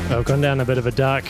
I've gone down a bit of a dark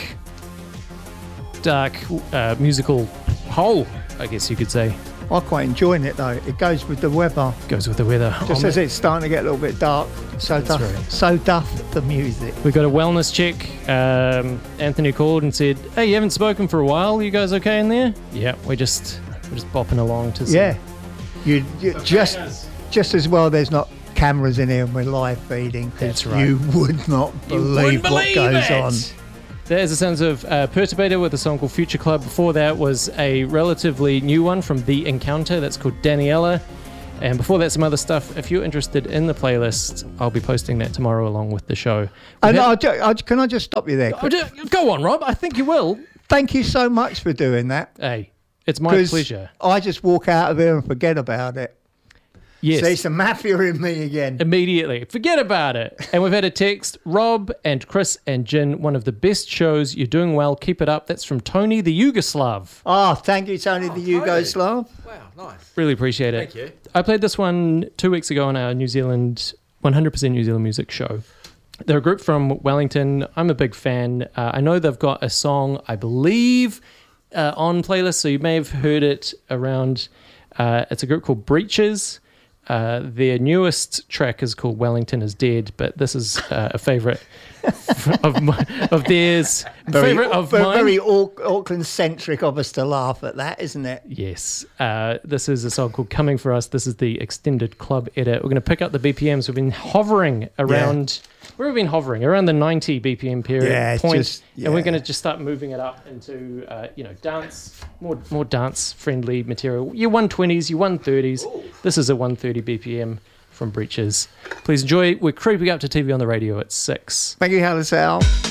musical hole, I guess you could say. I'm quite enjoying it though. It goes with the weather. Goes with the weather. Just as it's starting to get a little bit dark, so doth the music. We got a wellness check. Anthony called and said, "Hey, you haven't spoken for a while. You guys okay in there?" Yeah, we're just bopping along to. Yeah, you just as well. There's not cameras in here and we're live feeding. That's right. You would not believe what goes on. There's the sounds of Perturbator with a song called Future Club. Before that was a relatively new one from The Encounter that's called Daniela. And before that, some other stuff. If you're interested in the playlist, I'll be posting that tomorrow along with the show. Can I just stop you there? Go on, Rob. I think you will. Thank you so much for doing that. Hey, it's my pleasure. I just walk out of here and forget about it. Yes. See, some mafia in me again. Immediately. Forget about it. And we've had a text. Rob and Chris and Jin, one of the best shows. You're doing well. Keep it up. That's from Tony the Yugoslav. Oh, thank you, Tony the Yugoslav. Wow, nice. Really appreciate it. Thank you. I played this one 2 weeks ago on our 100% New Zealand music show. They're a group from Wellington. I'm a big fan. I know they've got a song, I believe, on playlist, so you may have heard it around. It's a group called Breaches. Their newest track is called Wellington is Dead, but this is a favourite of theirs. Favourite of mine. Very Auckland-centric of us to laugh at that, isn't it? Yes. This is a song called Coming For Us. This is the extended club edit. We're going to pick up the BPMs. We've been hovering around... Yeah. Where have we been hovering? Around the 90 BPM period point. And we're going to just start moving it up into, dance, more dance-friendly material. Your 120s, your 130s. Ooh. This is a 130 BPM from Breaches. Please enjoy. We're creeping up to TV on the radio at 6. Thank you, Halisal.